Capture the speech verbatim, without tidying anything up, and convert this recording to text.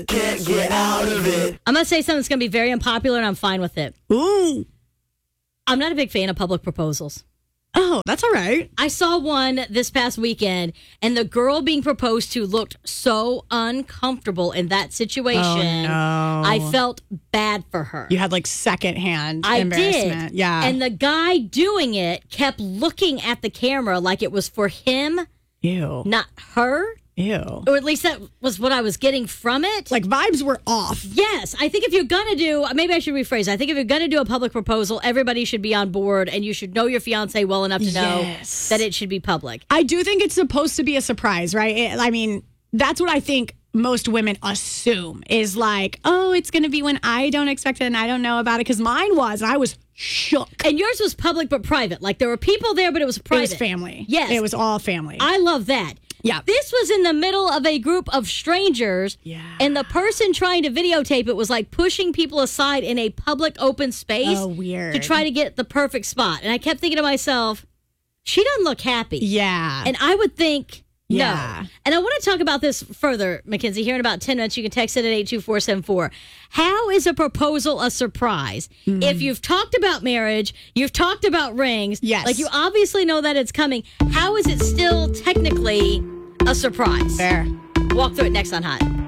Can't get out of it. I'm going to say something that's going to be very unpopular, and I'm fine with it. Ooh. I'm not a big fan of public proposals. Oh, that's all right. I saw one this past weekend, and the girl being proposed to looked so uncomfortable in that situation. Oh, no. I felt bad for her. You had like secondhand I embarrassment. did. Yeah. And the guy doing it kept looking at the camera like it was for him, Ew. not her. Ew. Or at least that was what I was getting from it. Like vibes were off. Yes, I think if you're going to do, maybe I should rephrase, I think if you're going to do a public proposal, everybody should be on board, and you should know your fiance well enough to know Yes. that it should be public. I do think it's supposed to be a surprise, right? It- I mean, that's what I think most women assume is like, oh, it's going to be when I don't expect it and I don't know about it. Because mine was, and I was shook. And yours was public but private. Like there were people there, but it was private. It was family. Yes. It was all family. I love that. Yeah. This was in the middle of a group of strangers. Yeah. And the person trying to videotape it was like pushing people aside in a public open space. Oh, weird. To try to get the perfect spot. And I kept thinking to myself, she doesn't look happy. Yeah. And I would think, Yeah. no. And I want to talk about this further, Mackenzie. Here in about ten minutes, you can text it at eight two four seven four. How is a proposal a surprise? Mm. If you've talked about marriage, you've talked about rings, Yes. like you obviously know that it's coming, how is it still technically a surprise? Fair. Walk through it next on Hot.